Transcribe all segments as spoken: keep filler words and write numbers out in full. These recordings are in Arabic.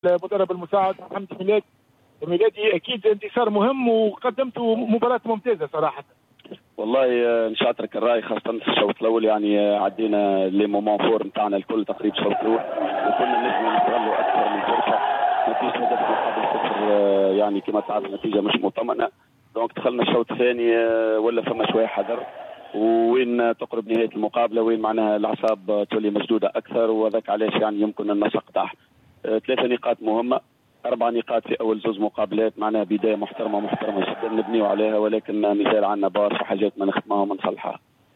المدرب المساعد محمد ميلاد ميلادي. اكيد انتصار مهم وقدمتوا مباراه ممتازه صراحه. والله مش هترك الراي خاصه في الشوط الاول، يعني عدينا لي مومون فور نتاعنا الكل تقريبا الشوط الاول وكنا نجم نستغلوا اكثر من فرصه. نتيجه هدف مقابل صفر يعني كما تعرف النتيجه مش مطمئنه. دونك دخلنا الشوط الثاني ولا فما شويه حذر، وين تقرب نهايه المقابله وين معناها الاعصاب تولي مشدوده اكثر، وذاك علاش يعني يمكن النسق تاعها ثلاثه نقاط مهمه، اربع نقاط في اول زوز مقابلات، معناها بدايه محترمه محترمه جدا نبنيو عليها، ولكن مازال عندنا برشا حاجات ما نخدموها ونصلحها.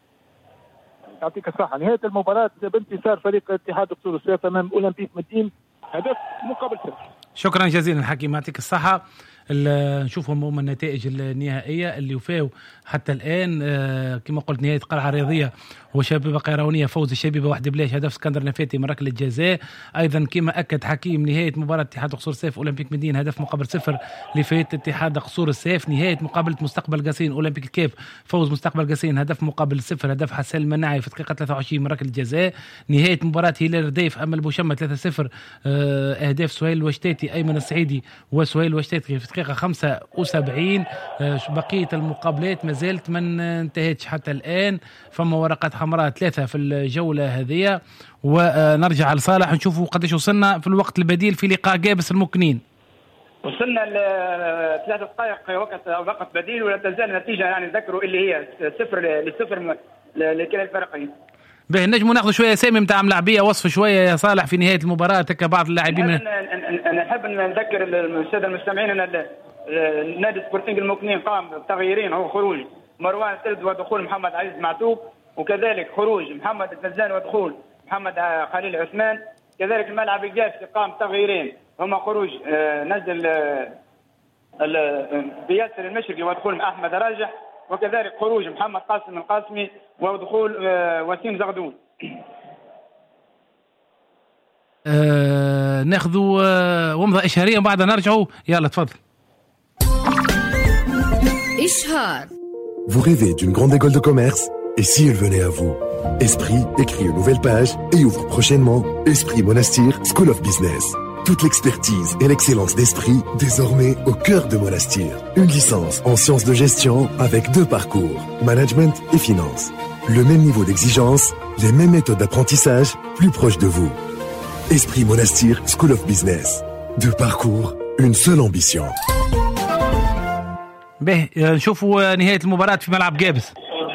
يعطيك الصحه. نهايه المباراه بانتصار فريق اتحاد قصور السيف امام اولمبيك مدين هدف مقابل صفر. شكرا جزيلا حكيم، يعطيك الصحه. نشوفهم هم النتائج النهائيه اللي وفاوا حتى الان. آه كما قلت نهايه قلعه رياضيه وشبيبه قيروانيه، فوز الشبيبه واحد بلاش، هدف اسكندر نفاتي من ركله جزاء. ايضا كما اكد حكيم نهايه مباراه اتحاد قصور السيف اولمبيك مدينه هدف مقابل صفر لفايت اتحاد قصور السيف. نهايه مقابله مستقبل قاسين اولمبيك الكيف، فوز مستقبل قاسين هدف مقابل صفر، هدف حسن المناعي في دقيقه ثلاثة وعشرين من ركله جزاء. نهايه مباراه هلال رديف امل بوشمه ثلاثة صفر، آه اهداف سهيل الوشتاتي ايمن السعيدي وسهيل الوشتاتي في دقيقه خمسة وسبعين. آه بقيه المقابلات ما زالت من انتهتش حتى الان، فما ورقات حمراء ثلاثه في الجوله هذه. ونرجع لصالح نشوفوا قديش وصلنا في الوقت البديل في لقاء جابس المكنين. وصلنا لثلاث دقائق وقت وقت بديل ولا تزال النتيجه يعني ذكروا اللي هي صفر لصفر لكلا الفريقين. به نجموا ناخذ شويه اسامي نتاع ملاعبيه، وصف شويه يا صالح في نهايه المباراه هكا بعض اللاعبين. انا نحب نذكر الساده المستمعين ان نادي سبورتينغ المكنين قام بتغييرين، هو خروج مروان التلد ودخول محمد عزيز معتوب، وكذلك خروج محمد الفزان ودخول محمد خليل عثمان. كذلك الملعب الجافي قام تغييرين، هما خروج نزل بياسر المشرقي ودخول احمد راجح، وكذلك خروج محمد قاسم القاسمي ودخول وسيم زغدون. أه ناخذوا أه ومضة إشهارية وبعدها نرجعوا. يلا تفضل. إشهار. Vous rêvez d'une grande école de commerce? Et si elle venait à vous? Esprit écrit une nouvelle page et ouvre prochainement Esprit Monastir School of Business. Toute l'expertise et l'excellence d'Esprit désormais au cœur de Monastir. Une licence en sciences de gestion avec deux parcours, management et finance. Le même niveau d'exigence, les mêmes méthodes d'apprentissage, plus proches de vous. Esprit Monastir School of Business. Deux parcours, une seule ambition. به نشوفوا نهاية المباراة في ملعب جابس.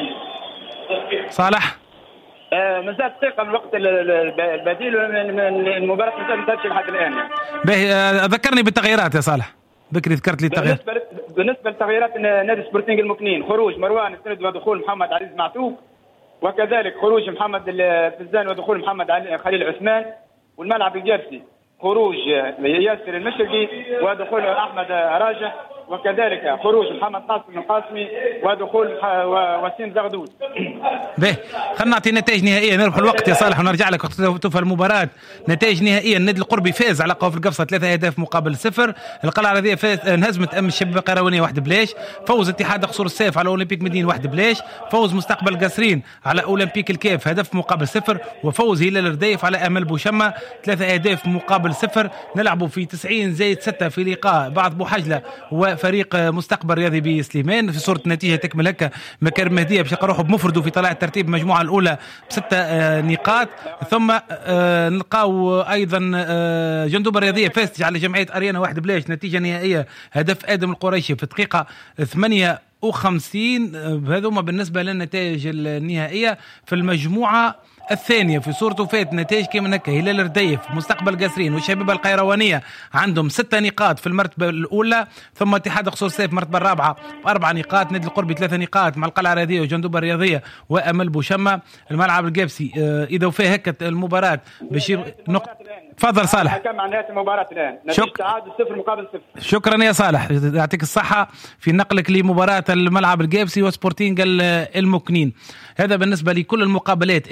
صالح مازال دقيقة من الوقت البديل المباراة ما انتهتش لحد الآن. به ذكرني بالتغييرات يا صالح، بكري ذكرت لي التغييرات. بالنسبة, بالنسبة لتغييرات نادي سبورتينغ المكنين، خروج مروان السند ودخول محمد عزيز معتوق، وكذلك خروج محمد الفزان ودخول محمد خليل عثمان. والملعب الجافي خروج ياسر المشرقي ودخول أحمد راجح، وكذلك خروج محمد قاسم القاسمي ودخول وسيم زغدود. به خلنا نعطي نتائج نهائيه، نربح الوقت يا صالح ونرجع لك وقت في المباراه. نتائج نهائيه، النادي القربي فاز على قوف القفصه ثلاثة اهداف مقابل صفر. القلعه الرياضيه انهزمت ام الشبيبه القيروانيه واحد بلاش. فوز اتحاد قصور السيف على اولمبيك مدينه واحد بلاش. فوز مستقبل قاسرين على اولمبيك الكيف هدف مقابل صفر. وفوز هلال رديف على امل بوشمه ثلاثة اهداف مقابل صفر. نلعبوا في تسعين زائد ستة في لقاء بعض بوحجله وفريق مستقبل رياضي بسليمان. في صورة النتيجة تكمل هكا، مكارم مهدية باش يروحوا بمفرده في طلائع الترتيب المجموعة الأولى بستة آه نقاط. ثم آه نلقاو أيضا آه جندوبة الرياضية فازت على جمعية أريانا واحد بلاش، نتيجة نهائية هدف آدم القريشي في دقيقة ثمانية وخمسين. هذوما بالنسبة للنتائج النهائية في المجموعة الثانية. في صورته فات نتائج كما هكا، هلال رديف مستقبل قاسرين والشبيبة القيروانية عندهم ستة نقاط في المرتبة الأولى، ثم اتحاد قصور السيف المرتبة الرابعة بأربع نقاط، نادي القربي ثلاثة نقاط مع القلعة الرياضية وجندوبة الرياضية وأمل بوشمة. الملعب القابسي آه إذا وفاه هكا المباراة باش نقطة. تفضل صالح. كم مع نهاية المباراة الآن؟ نتيجة تعادل صفر مقابل صفر. شكرا يا صالح، يعطيك الصحة في نقلك لمباراة الملعب القابسي وسبورتينغ المكنين. هذا بالنسبة لكل المقابلات انتهت.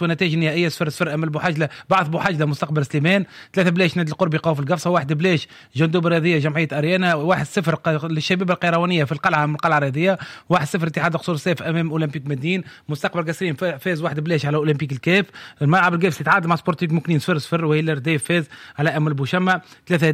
ونتائج نهائيه صفر صفر امل بوحجله بعض بوحجله مستقبل سليمان، ثلاثة بلاش نادي القربي قاف القفصه، واحد بلاش جندوب الرياضيه جمعيه اريانا، واحد صفر للشبيبه القيروانيه في القلعه من القلعه الرياضيه، واحد صفر اتحاد قصور السيف امام اولمبيك مدين، مستقبل قصرين فاز واحد بلاش على اولمبيك الكاف، الملعب القفصي تعادل مع سبورتيف مكنين صفر صفر، وهيلر ديف فاز على امل بوشمه ثلاثة